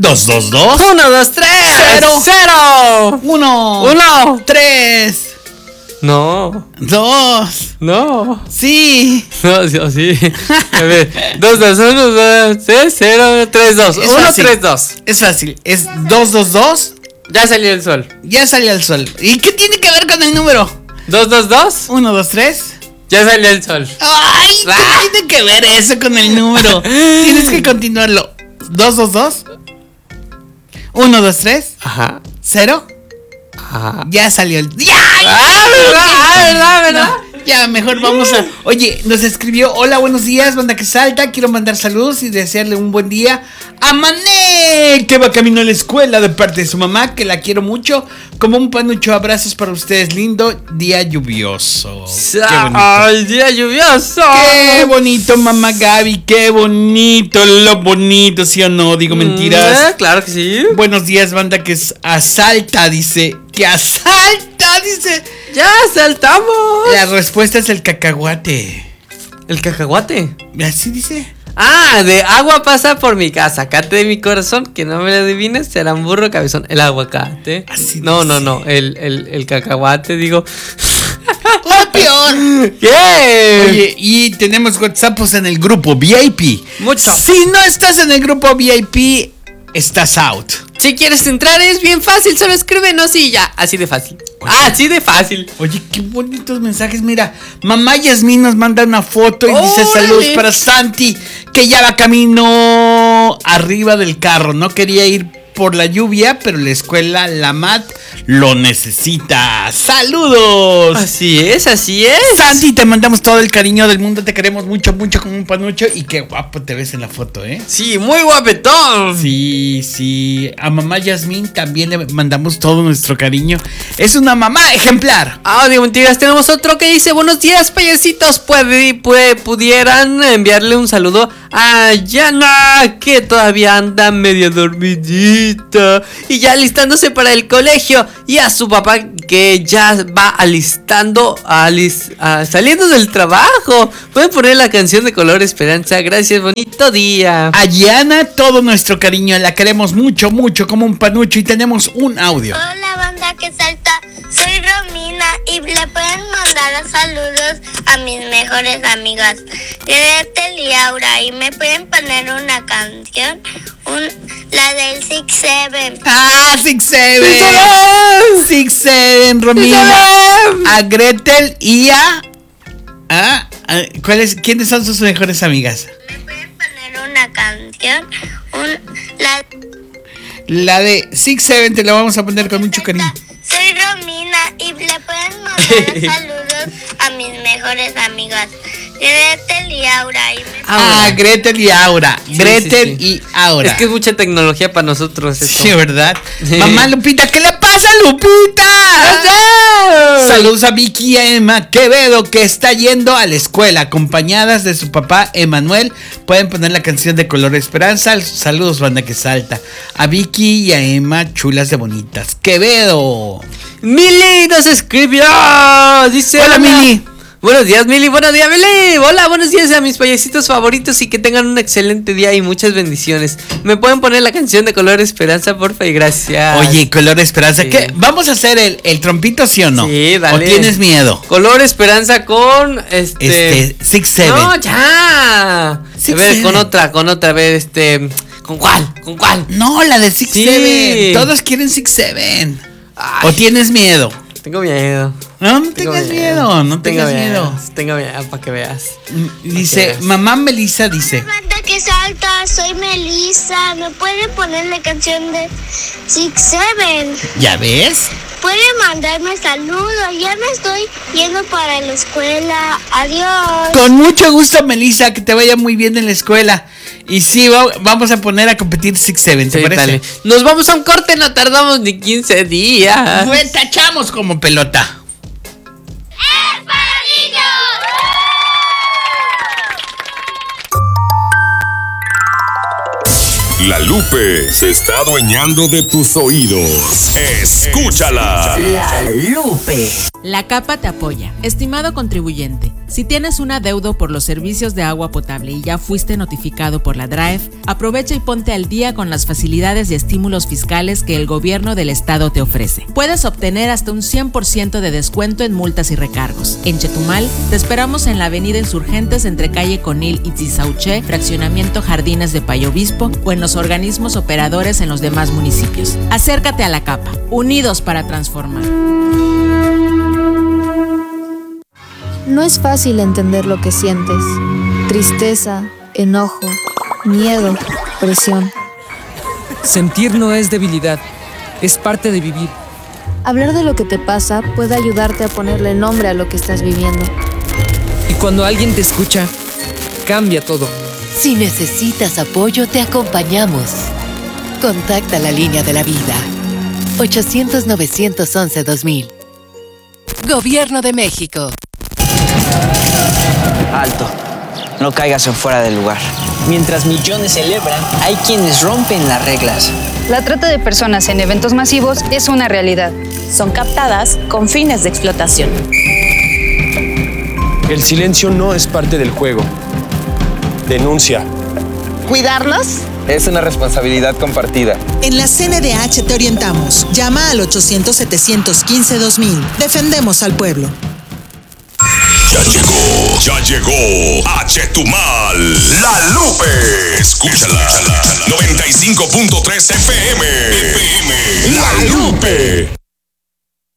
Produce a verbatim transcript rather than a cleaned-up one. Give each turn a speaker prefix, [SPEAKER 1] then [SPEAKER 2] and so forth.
[SPEAKER 1] dos, dos, dos.
[SPEAKER 2] Uno, dos, tres.
[SPEAKER 1] Cero.
[SPEAKER 2] Cero.
[SPEAKER 1] Uno.
[SPEAKER 2] Uno.
[SPEAKER 1] Tres.
[SPEAKER 2] No.
[SPEAKER 1] Dos.
[SPEAKER 2] No.
[SPEAKER 1] Sí.
[SPEAKER 2] No, sí, sí. A ver. Dos, dos, uno, dos, tres, cero, tres, dos.
[SPEAKER 1] Es
[SPEAKER 2] Uno,
[SPEAKER 1] fácil.
[SPEAKER 2] tres, dos.
[SPEAKER 1] Es fácil. Es dos, dos, dos.
[SPEAKER 2] Ya salió el sol.
[SPEAKER 1] Ya salió el sol. ¿Y qué tiene que ver con el número?
[SPEAKER 2] Dos, dos, dos.
[SPEAKER 1] Uno, dos, tres.
[SPEAKER 2] Ya salió el sol.
[SPEAKER 1] Ay, ¿qué
[SPEAKER 2] Ah.
[SPEAKER 1] tiene que ver eso con el número? Tienes que continuarlo. Dos, dos, dos. Uno, dos, tres.
[SPEAKER 2] Ajá.
[SPEAKER 1] Cero.
[SPEAKER 2] Ajá.
[SPEAKER 1] Ya salió el. ¡Ya!
[SPEAKER 2] Ah, verdad, ah, verdad, verdad.
[SPEAKER 1] No, ya, mejor vamos a. Oye, nos escribió: hola, buenos días, banda que salta. Quiero mandar saludos y desearle un buen día a Mané, que va camino a la escuela de parte de su mamá, que la quiero mucho. Como un panucho, abrazos para ustedes. Lindo día lluvioso. Qué bonito.
[SPEAKER 2] ¡Ay, día lluvioso!
[SPEAKER 1] Qué bonito, mamá Gaby. Qué bonito, lo bonito, ¿sí o no? Digo mentiras.
[SPEAKER 2] Eh, claro que sí.
[SPEAKER 1] Buenos días, banda que es- asalta, dice. Que asalta, dice.
[SPEAKER 2] Ya saltamos.
[SPEAKER 1] La respuesta es el cacahuate.
[SPEAKER 2] El cacahuate.
[SPEAKER 1] Así dice.
[SPEAKER 2] Ah, de agua pasa por mi casa. Sacate de mi corazón, que no me lo adivines, será un burro cabezón. El aguacate.
[SPEAKER 1] Así
[SPEAKER 2] no, no,
[SPEAKER 1] dice.
[SPEAKER 2] no. El, el, el cacahuate, digo.
[SPEAKER 1] ¡Oh, peor!
[SPEAKER 2] ¿Qué?
[SPEAKER 1] Oye, y tenemos WhatsAppos en el grupo V I P.
[SPEAKER 2] Mucho.
[SPEAKER 1] Si no estás en el grupo V I P, estás out.
[SPEAKER 2] Si quieres entrar es bien fácil, solo escríbenos y ya. Así de fácil. Ah, así de fácil.
[SPEAKER 1] Oye, qué bonitos mensajes. Mira, mamá Yasmín nos manda una foto y dice:
[SPEAKER 2] ¡Órale!
[SPEAKER 1] saludos para Santi, que ya va camino arriba del carro. No quería ir por la lluvia, pero la escuela, la M A T, lo necesita. ¡Saludos!
[SPEAKER 2] Así es, así es.
[SPEAKER 1] Santi, te mandamos todo el cariño del mundo. Te queremos mucho, mucho como un panucho. Y qué guapo te ves en la foto, ¿eh?
[SPEAKER 2] Sí, muy guapetón.
[SPEAKER 1] Sí, sí. A mamá Yasmín también le mandamos todo nuestro cariño. Es una mamá ejemplar.
[SPEAKER 2] Ah, de mentiras, tenemos otro que dice: buenos días, payasitos. Puede, puede, pudieran enviarle un saludo a Yana, que todavía anda medio dormidita y ya alistándose para el colegio, y a su papá, que ya va alistando, alis, a, saliendo del trabajo. Pueden poner la canción de Color Esperanza. Gracias, bonito día.
[SPEAKER 1] A Yana, todo nuestro cariño. La queremos mucho, mucho como un panucho. Y tenemos un audio.
[SPEAKER 3] Hola, banda que salta, soy Romina y le pueden mandar saludos a mis mejores amigas Gretel y Aura, y me pueden poner una canción, un, la del Six Seven.
[SPEAKER 1] Ah, Six Seven. Six Seven, Romina. A Gretel y a. a- a- ¿cuáles, ¿Quiénes son sus mejores amigas?
[SPEAKER 3] Me pueden poner una canción, un, la
[SPEAKER 1] La de Six Seven te la vamos a poner con mucho cariño.
[SPEAKER 3] soy Romina y le pueden mandar saludos a mis mejores amigas Gretel y Aura, y me
[SPEAKER 1] Ah,
[SPEAKER 2] Aura.
[SPEAKER 1] Gretel y Aura.
[SPEAKER 2] Sí,
[SPEAKER 1] Gretel
[SPEAKER 2] sí, sí.
[SPEAKER 1] y Aura.
[SPEAKER 2] Es que es mucha tecnología para nosotros esto.
[SPEAKER 1] Sí, ¿verdad?
[SPEAKER 2] Sí.
[SPEAKER 1] Mamá Lupita, ¿qué le pasa, Lupita? Saludos a Vicky y a Emma Quevedo, que está yendo a la escuela, acompañadas de su papá Emanuel. Pueden poner la canción de Color Esperanza. Saludos, banda que salta. A Vicky y a Emma, chulas de bonitas. Quevedo.
[SPEAKER 2] Mili nos escribió. Dice:
[SPEAKER 1] Hola, Mili.
[SPEAKER 2] Buenos días, Mili. Buenos días, Mili. Hola, buenos días a mis payasitos favoritos y que tengan un excelente día y muchas bendiciones. ¿Me pueden poner la canción de Color Esperanza, porfa? Y gracias.
[SPEAKER 1] Oye, Color Esperanza,
[SPEAKER 2] Sí.
[SPEAKER 1] ¿qué? ¿Vamos a hacer el, el trompito, sí o no?
[SPEAKER 2] Sí, dale.
[SPEAKER 1] ¿O tienes miedo?
[SPEAKER 2] Color Esperanza con este.
[SPEAKER 1] Este, Six Seven.
[SPEAKER 2] No, ya.
[SPEAKER 1] Six
[SPEAKER 2] a ver,
[SPEAKER 1] Seven.
[SPEAKER 2] con otra, con otra. A ver, este. ¿Con cuál? ¿Con cuál?
[SPEAKER 1] No, la de Six
[SPEAKER 2] Sí.
[SPEAKER 1] Seven. Todos quieren Six Seven.
[SPEAKER 2] Ay,
[SPEAKER 1] ¿O tienes miedo?
[SPEAKER 2] tengo miedo.
[SPEAKER 1] No, no
[SPEAKER 2] Tengo
[SPEAKER 1] tengas miedo, no
[SPEAKER 2] Tengo
[SPEAKER 1] tengas miedo.
[SPEAKER 2] Tengo miedo, para que veas.
[SPEAKER 1] Mm, Dice,
[SPEAKER 2] veas.
[SPEAKER 1] mamá Melissa dice,
[SPEAKER 3] banda que salta, soy Melissa, me pueden poner la canción de Six Seven.
[SPEAKER 1] ¿ya ves?
[SPEAKER 3] Pueden mandarme saludos, ya me estoy yendo para la escuela. Adiós.
[SPEAKER 1] Con mucho gusto, Melissa, que te vaya muy bien en la escuela. Y sí, va- vamos a poner a competir Six Seven, ¿te
[SPEAKER 2] Sí,
[SPEAKER 1] parece?
[SPEAKER 2] dale. Nos vamos a un corte, no tardamos ni quince días.
[SPEAKER 1] Pues tachamos como pelota.
[SPEAKER 4] La Lupe se está adueñando de tus oídos. Escúchala.
[SPEAKER 5] La Lupe.
[SPEAKER 6] La Capa te apoya. Estimado contribuyente, si tienes un adeudo por los servicios de agua potable y ya fuiste notificado por la D R A E F, aprovecha y ponte al día con las facilidades y estímulos fiscales que el gobierno del estado te ofrece. Puedes obtener hasta un cien por ciento de descuento en multas y recargos. En Chetumal, te esperamos en la avenida Insurgentes entre calle Conil y Tizauché, fraccionamiento Jardines de Payo Obispo, o en los organismos operadores en los demás municipios. Acércate a la Capa, unidos para transformar.
[SPEAKER 7] No es fácil entender lo que sientes. Tristeza, enojo, miedo, presión.
[SPEAKER 8] Sentir no es debilidad, es parte de vivir.
[SPEAKER 7] Hablar de lo que te pasa puede ayudarte a ponerle nombre a lo que estás viviendo.
[SPEAKER 8] Y cuando alguien te escucha, cambia todo.
[SPEAKER 5] Si necesitas apoyo, te acompañamos. Contacta la línea de la vida. ochocientos, novecientos once, dos mil. Gobierno de México.
[SPEAKER 9] Alto, no caigas en fuera del lugar. Mientras millones celebran, hay quienes rompen las reglas.
[SPEAKER 10] La trata de personas en eventos masivos es una realidad.
[SPEAKER 11] Son captadas con fines de explotación.
[SPEAKER 12] El silencio no es parte del juego. Denuncia.
[SPEAKER 13] ¿Cuidarnos?
[SPEAKER 14] Es una responsabilidad compartida.
[SPEAKER 15] En la C N D H te orientamos. Llama al ochocientos, setecientos quince, dos mil. Defendemos al pueblo.
[SPEAKER 4] Ya llegó, ya llegó a Chetumal, La Lupe. Escúchala, noventa y cinco punto tres F M. F M. La Lupe.